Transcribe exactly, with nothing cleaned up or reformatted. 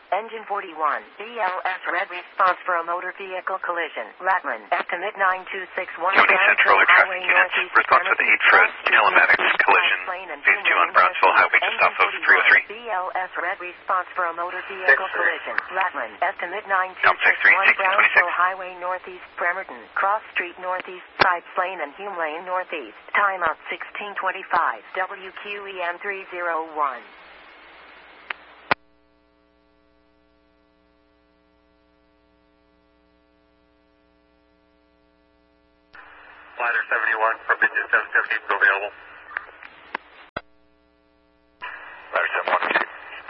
Engine forty-one. B L S red response for a motor vehicle collision. Ratman. Estimate nine two six one. County Central Air Traffic Units. Response to the eight Fred telematics collision. Phase two on Brownsville Highway just off of three oh three. B L S red response for a motor vehicle collision. Ratman. Estimate nine two Count six six three, one. sixteen twenty-six. Brownsville Highway northeast. Bremerton. Cross Street northeast. Sipes Lane and Hume Lane northeast. Timeout sixteen twenty-five. W Q E M three oh one. Ladder seventy-one from engine seven seventy available.